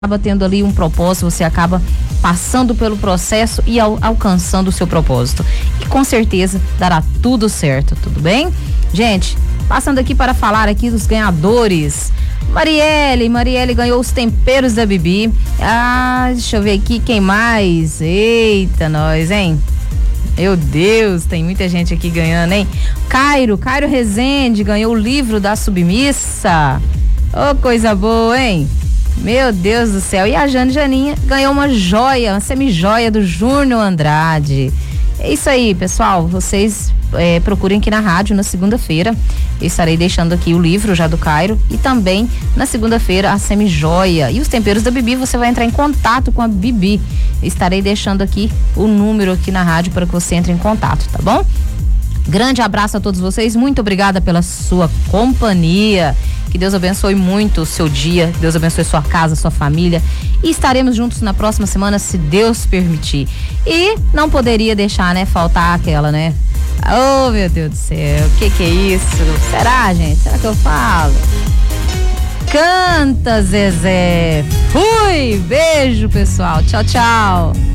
acaba tendo ali um propósito, você acaba passando pelo processo e alcançando o seu propósito. E com certeza dará tudo certo, tudo bem? Gente, passando aqui para falar aqui dos ganhadores. Marielle ganhou os temperos da Bibi. Deixa eu ver aqui quem mais. Eita, nós, hein? Meu Deus, tem muita gente aqui ganhando, hein? Cairo Rezende ganhou o livro da Submissa. Ô, coisa boa, hein? Meu Deus do céu. E a Janinha ganhou uma joia, uma semi-joia do Júnior Andrade. É isso aí, pessoal. Vocês procurem aqui na rádio na segunda-feira. Eu estarei deixando aqui o livro já do Cairo e também na segunda-feira a semi-joia. E os temperos da Bibi, você vai entrar em contato com a Bibi. Estarei deixando aqui o número aqui na rádio para que você entre em contato, tá bom? Grande abraço a todos vocês, muito obrigada pela sua companhia. Que Deus abençoe muito o seu dia, Deus abençoe sua casa, sua família. E estaremos juntos na próxima semana, se Deus permitir. E não poderia deixar, faltar aquela, Oh, meu Deus do céu, o que é isso? Será, gente? Será que eu falo? Canta, Zezé. Fui! Beijo, pessoal. Tchau, tchau.